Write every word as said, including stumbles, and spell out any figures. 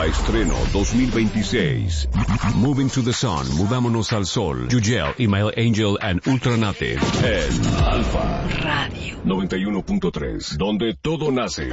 Alfa Estreno dos mil veintiséis. Moving to the Sun, Mudámonos al Sol. Yugel, Email Angel and Ultranate. En Alfa Radio noventa y uno punto tres, donde todo nace.